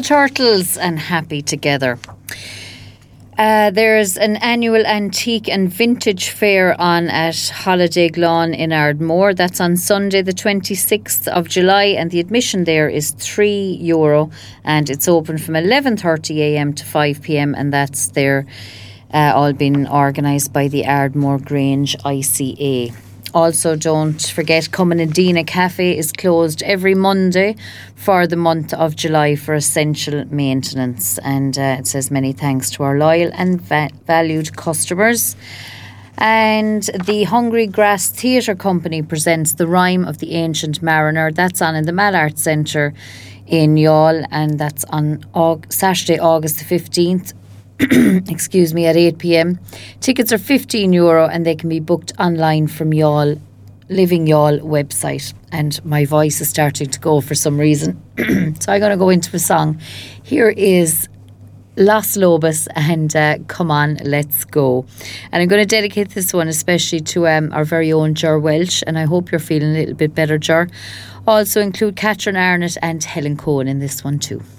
Turtles and Happy Together. There's an annual antique and vintage fair on at Holiday Lawn in Ardmore. That's on Sunday the 26th of July, and the admission there is €3, and it's open from 11:30am to 5pm, and that's there all been organised by the Ardmore Grange ICA. Also, don't forget, Cumanadina Cafe is closed every Monday for the month of July for essential maintenance. And it says many thanks to our loyal and valued customers. And the Hungry Grass Theatre Company presents The Rime of the Ancient Mariner. That's on in the Mallard Centre in Youghal, and that's on Saturday, August the 15th. Excuse me, at 8pm. Tickets are €15 and they can be booked online from Living Youghal website. And my voice is starting to go for some reason. So I'm going to go into a song. Here is Los Lobos and Come On, Let's Go. And I'm going to dedicate this one especially to our very own Ger Welsh, and I hope you're feeling a little bit better, Ger. Also include Catherine Arnott and Helen Cohen in this one too.